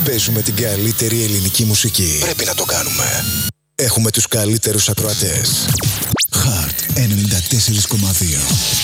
Παίζουμε την καλύτερη ελληνική μουσική. Πρέπει να το κάνουμε. Έχουμε τους καλύτερους ακροατές. Heart 94,2.